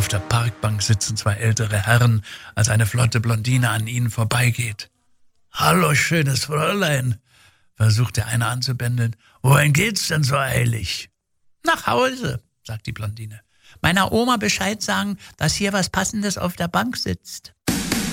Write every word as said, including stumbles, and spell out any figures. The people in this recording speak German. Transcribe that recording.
Auf der Parkbank sitzen zwei ältere Herren, als eine flotte Blondine an ihnen vorbeigeht. »Hallo, schönes Fräulein«, versucht der eine anzubändeln. »Wohin geht's denn so eilig?« »Nach Hause«, sagt die Blondine. »Meiner Oma Bescheid sagen, dass hier was Passendes auf der Bank sitzt.«